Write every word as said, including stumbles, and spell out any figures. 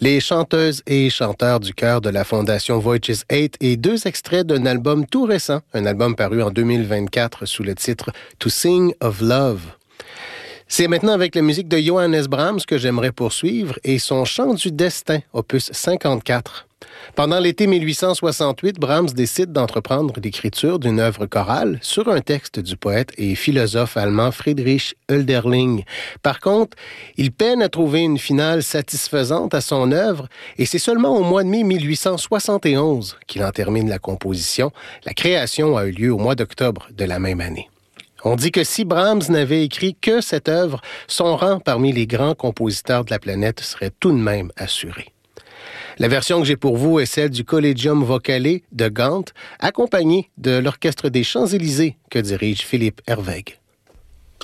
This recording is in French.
les chanteuses et chanteurs du chœur de la Fondation Voices eight et deux extraits d'un album tout récent, un album paru en deux mille vingt-quatre sous le titre « To Sing of Love ». C'est maintenant avec la musique de Johannes Brahms que j'aimerais poursuivre et son Chant du destin, opus cinquante-quatre. Pendant l'été mille huit cent soixante-huit, Brahms décide d'entreprendre l'écriture d'une œuvre chorale sur un texte du poète et philosophe allemand Friedrich Hölderlin. Par contre, il peine à trouver une finale satisfaisante à son œuvre et c'est seulement au mois de mai mille huit cent soixante et onze qu'il en termine la composition. La création a eu lieu au mois d'octobre de la même année. On dit que si Brahms n'avait écrit que cette œuvre, son rang parmi les grands compositeurs de la planète serait tout de même assuré. La version que j'ai pour vous est celle du Collegium Vocale de Gand, accompagnée de l'Orchestre des Champs-Élysées que dirige Philippe Herwegh.